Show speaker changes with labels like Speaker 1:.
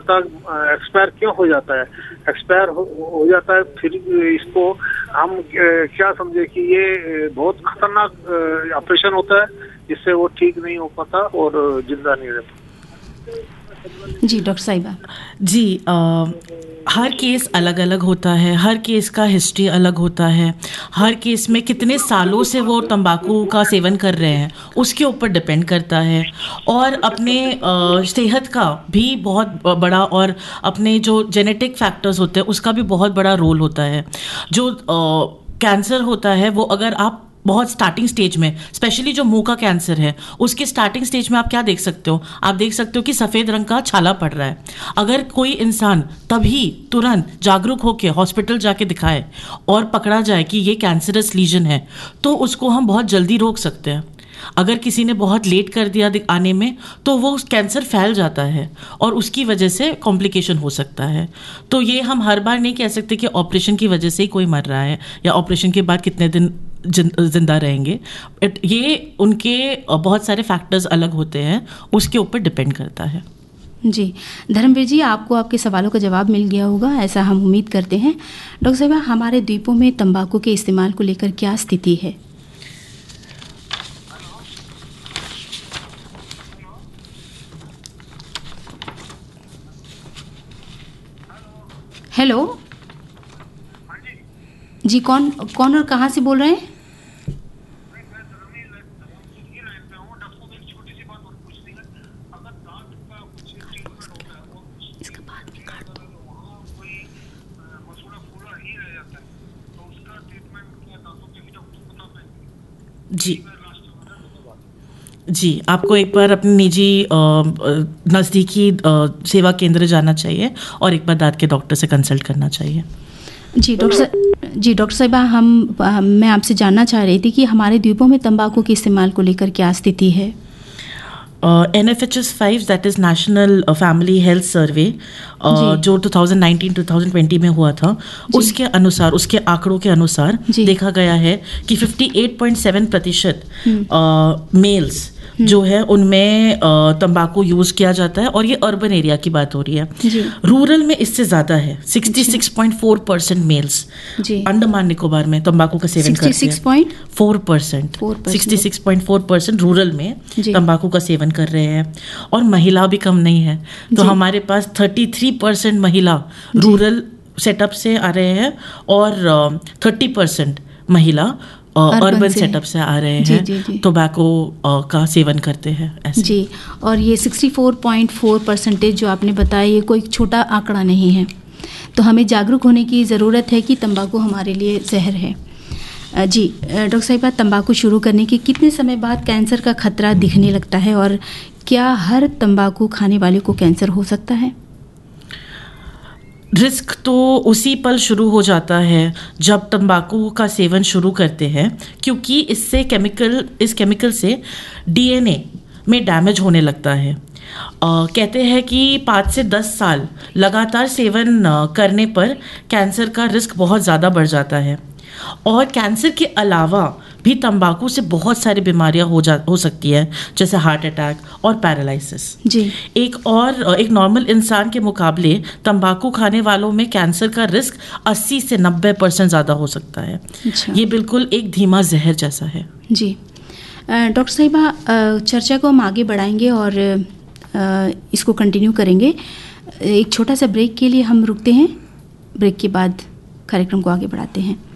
Speaker 1: पता एक्सपायर क्यों हो जाता है, एक्सपायर हो जाता है, फिर इसको हम क्या समझे कि ये बहुत खतरनाक ऑपरेशन होता है, जिससे वो ठीक नहीं हो पाता और जिंदा नहीं रहता।
Speaker 2: जी डॉक्टर साहिबा।
Speaker 3: जी, हर केस अलग अलग होता है, हर केस का हिस्ट्री अलग होता है, हर केस में कितने सालों से वो तंबाकू का सेवन कर रहे हैं उसके ऊपर डिपेंड करता है, और अपने सेहत का भी बहुत बड़ा, और अपने जो जेनेटिक फैक्टर्स होते हैं उसका भी बहुत बड़ा रोल होता है। जो कैंसर होता है वो अगर आप बहुत स्टार्टिंग स्टेज में, स्पेशली जो मुंह का कैंसर है उसके स्टार्टिंग स्टेज में आप क्या देख सकते हो, आप देख सकते हो कि सफ़ेद रंग का छाला पड़ रहा है। अगर कोई इंसान तभी तुरंत जागरूक होकर हॉस्पिटल जाके दिखाए और पकड़ा जाए कि ये कैंसरस लीजन है तो उसको हम बहुत जल्दी रोक सकते हैं। अगर किसी ने बहुत लेट कर दिया आने में तो वो कैंसर फैल जाता है और उसकी वजह से कॉम्प्लिकेशन हो सकता है। तो ये हम हर बार नहीं कह सकते कि ऑपरेशन की वजह से ही कोई मर रहा है या ऑपरेशन के बाद कितने दिन जिंदा रहेंगे। ये उनके बहुत सारे फैक्टर्स अलग होते हैं, उसके ऊपर डिपेंड करता है।
Speaker 2: जी धर्मवीर जी, आपको आपके सवालों का जवाब मिल गया होगा, ऐसा हम उम्मीद करते हैं। डॉक्टर साहिबा, हमारे द्वीपों में तंबाकू के इस्तेमाल को लेकर क्या स्थिति है? हेलो जी, कौन और कहाँ से बोल रहे हैं?
Speaker 3: जी, आपको एक बार अपने निजी नज़दीकी सेवा केंद्र जाना चाहिए और एक बार दांत के डॉक्टर से कंसल्ट करना चाहिए।
Speaker 2: जी डॉक्टर साहिबा, मैं आपसे जानना चाह रही थी कि हमारे द्वीपों में तंबाकू के इस्तेमाल को लेकर क्या स्थिति है?
Speaker 3: NFHS 5 that is national family health survey जो 2019-2020 में हुआ था, उसके अनुसार, उसके आंकड़ों के अनुसार देखा गया है कि 58.7% मेल्स जो है उनमें तंबाकू यूज़ किया जाता है, और ये अर्बन एरिया की बात हो रही है। रूरल में इससे ज़्यादा है, 66.4% मेल्स अंडमान निकोबार में तंबाकू का सेवन करते हैं। 66.4% रूरल में तंबाकू का सेवन कर रहे हैं, और महिला भी कम नहीं है। तो हमारे पास 33% महिला रूरल सेटअप से आ रहे हैं और 30% महिला अर्बन सेटअप से आ रहे हैं, टोबैको का सेवन करते हैं ऐसे।
Speaker 2: जी, और ये 64.4% जो आपने बताया, ये कोई छोटा आंकड़ा नहीं है। तो हमें जागरूक होने की ज़रूरत है कि तंबाकू हमारे लिए जहर है। जी डॉक्टर साहिबा, तंबाकू शुरू करने के कितने समय बाद कैंसर का खतरा दिखने लगता है, और क्या हर तंबाकू खाने वाले को कैंसर हो सकता है?
Speaker 3: रिस्क तो उसी पल शुरू हो जाता है जब तंबाकू का सेवन शुरू करते हैं, क्योंकि इस केमिकल से DNA में डैमेज होने लगता है। कहते हैं कि 5 से 10 साल लगातार सेवन करने पर कैंसर का रिस्क बहुत ज़्यादा बढ़ जाता है, और कैंसर के अलावा भी तंबाकू से बहुत सारी बीमारियां हो सकती है, जैसे हार्ट अटैक और पैरालिसिस। जी, एक नॉर्मल इंसान के मुकाबले तंबाकू खाने वालों में कैंसर का रिस्क 80 से 90% ज़्यादा हो सकता है। अच्छा। ये बिल्कुल एक धीमा जहर जैसा है।
Speaker 2: जी डॉक्टर साहिबा, चर्चा को हम आगे बढ़ाएंगे और इसको कंटिन्यू करेंगे। एक छोटा सा ब्रेक के लिए हम रुकते हैं, ब्रेक के बाद कार्यक्रम को आगे बढ़ाते हैं।